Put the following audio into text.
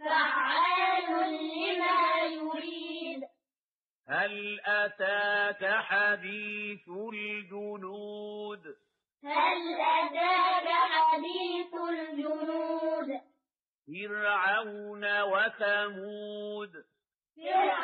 فعال لما يريد هل أتاك حديث الجنود هل أتاك حديث الجنود فرعون وثمود